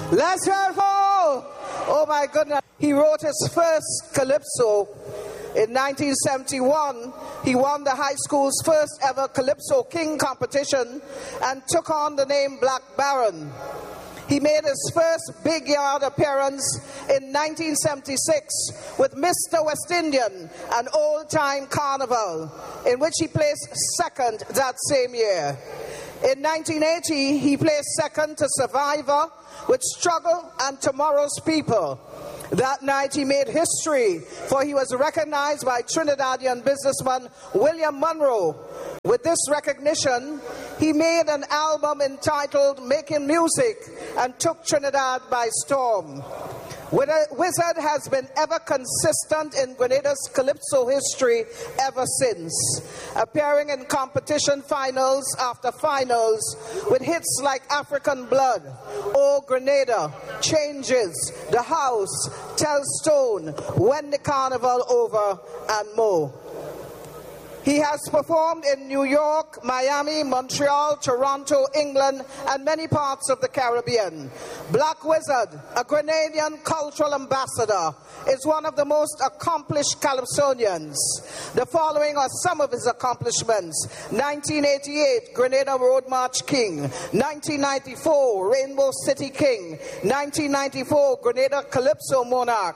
Let's hear for, oh my goodness. He wrote his first calypso in 1971. He won the high school's first ever Calypso King competition and took on the name Black Baron. He made his first big yard appearance in 1976 with Mr. West Indian, an old-time carnival, in which he placed second that same year. In 1980, he placed second to Survivor with Struggle and Tomorrow's People. That night he made history, for he was recognized by Trinidadian businessman William Monroe. With this recognition, he made an album entitled Making Music and took Trinidad by storm. Wizard has been ever consistent in Grenada's calypso history ever since, appearing in competition finals after finals with hits like African Blood, Oh Grenada, Changes, The House, Tell Stone, When the Carnival Over, and more. He has performed in New York, Miami, Montreal, Toronto, England, and many parts of the Caribbean. Black Wizard, a Grenadian cultural ambassador, is one of the most accomplished calypsonians. The following are some of his accomplishments: 1988, Grenada Road March King; 1994, Rainbow City King; 1994, Grenada Calypso Monarch;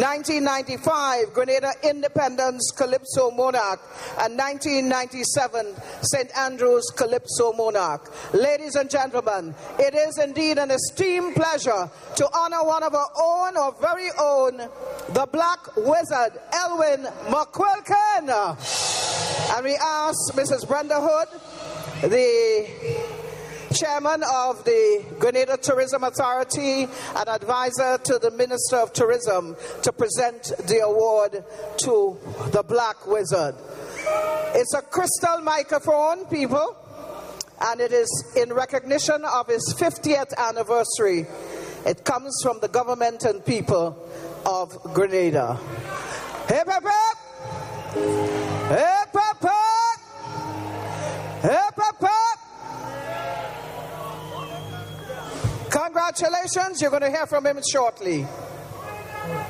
1995, Grenada Independence Calypso Monarch; and 1997, St. Andrew's Calypso Monarch. Ladies and gentlemen, it is indeed an esteemed pleasure to honor one of our own, our very own, the Black Wizard, Elwin McQuilkin. And we ask Mrs. Brenda Hood, the chairman of the Grenada Tourism Authority and advisor to the Minister of Tourism, to present the award to the Black Wizard. It's a crystal microphone, people, and it is in recognition of his 50th anniversary. It comes from the government and people of Grenada. Hip, hip, hip! Hip, hip, hip! Hip, hip, hip! Congratulations, you're going to hear from him shortly.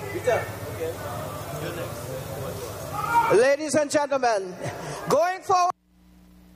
Ladies and gentlemen, going forward.